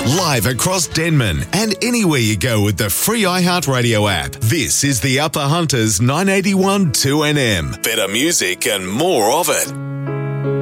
Live across Denman and anywhere you go with the free iHeartRadio app. This is the Upper Hunters 981 2NM. Better music and more of it.